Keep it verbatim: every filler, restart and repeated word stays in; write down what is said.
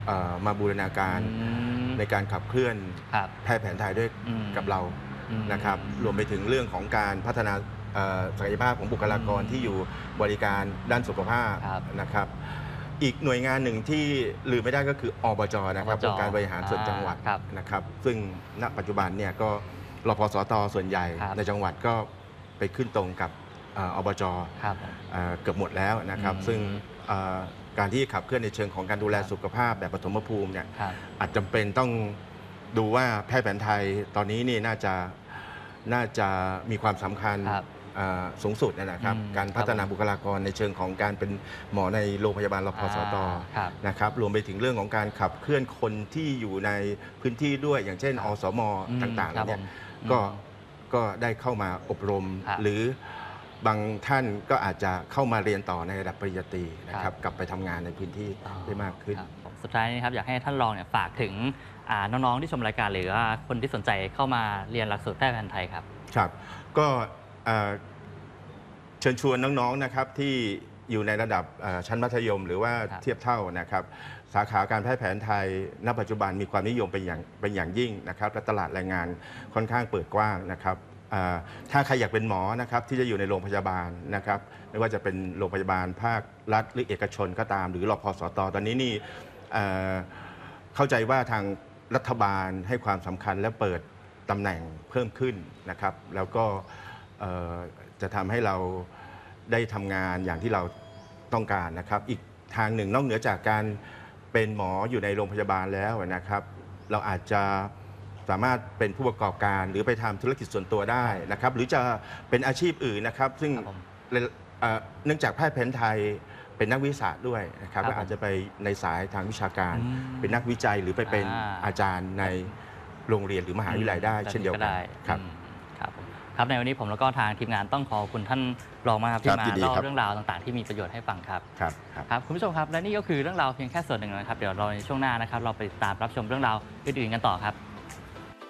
มาบูรณาการในการขับเคลื่อนแพทย์แผนไทยด้วยกับเรานะครับรวมไปถึงเรื่องของการพัฒนาศักยภาพของบุคลากรที่อยู่บริการด้านสุขภาพนะครับอีกหน่วยงานหนึ่งที่ลืมไม่ได้ก็คืออบจนะครับองค์การบริหารส่วนจังหวัดนะครับซึ่งณปัจจุบันเนี่ยก็รพสตส่วนใหญ่ในจังหวัดก็ไปขึ้นตรงกับอบจเกือบหมดแล้วนะครับซึ่งการที่ขับเคลื่อนในเชิงของการดูแลสุขภาพแบบปฐมภูมิเนี่ยอาจจำเป็นต้องดูว่าแพทย์แผนไทยตอนนี้นี่น่าจะน่าจะมีความสำคัญสูงสุดนะครับการพัฒนาบุคลากรในเชิงของการเป็นหมอในโรงพยาบาลรพสตนะครับรวมไปถึงเรื่องของการขับเคลื่อนคนที่อยู่ในพื้นที่ด้วยอย่างเช่นอสมต่างๆเนี่ยก็ก็ได้เข้ามาอบรมหรือบางท่านก็อาจจะเข้ามาเรียนต่อในระดับปริญญาตรีนะครับกลับไปทำงานในพื้นที่ได้มากขึ้นสุดท้ายนี้ครับอยากให้ท่านรองเนี่ยฝากถึงน้องๆที่ชมรายการหรือว่าคนที่สนใจเข้ามาเรียนหลักสูตรแพทย์แผนไทยครับครับก็เชิญชวนน้องๆนะครับที่อยู่ในระดับชั้นมัธยมหรือว่าเทียบเท่านะครับสาขาการแพทย์แผนไทยณปัจจุบันมีความนิยมเป็นอย่างเป็นอย่างยิ่งนะครับและตลาดแรงงานค่อนข้างเปิดกว้างนะครับถ้าใครอยากเป็นหมอนะครับที่จะอยู่ในโรงพยาบาลนะครับไม่ว่าจะเป็นโรงพยาบาลภาครัฐหรือเอกชนก็ตามหรือรพสตตอนนี้นี่เข้าใจว่าทางรัฐบาลให้ความสำคัญและเปิดตำแหน่งเพิ่มขึ้นนะครับแล้วก็จะทำให้เราได้ทำงานอย่างที่เราต้องการนะครับอีกทางหนึ่งนอกเหนือจากการเป็นหมออยู่ในโรงพยาบาลแล้วนะครับเราอาจจะสามารถเป็นผู้ประกอบการหรือไปทำธุรกิจส่วนตัวได้นะครับหรือจะเป็นอาชีพอื่นนะครับซึ่งเนื่องจากแพทย์แผนไทยเป็นนักวิทยาศาสตร์ด้วยนะครับก็อาจจะไปในสายทางวิชาการเป็นนักวิจัยหรือไปเป็นอาจารย์ในโรงเรียนหรือมหาวิทยาลัยได้เช่นเดียวกันครับครับครับในวันนี้ผมแล้วก็ทางทีมงานต้องขอบคุณท่านรองมากครับที่มาเล่าเรื่องราวต่างๆที่มีประโยชน์ให้ฟังครับครับครับคุณผู้ชมครับและนี่ก็คือเรื่องราวเพียงแค่ส่วนหนึ่งนะครับเดี๋ยวเราในช่วงหน้านะครับเราไปติดตามรับชมเรื่องราวอื่นๆกันต่อครับ